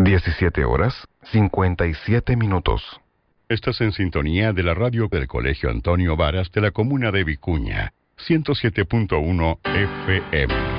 17 horas, 57 minutos. Estás en sintonía de la radio del Colegio Antonio Varas de la comuna de Vicuña, 107.1 FM.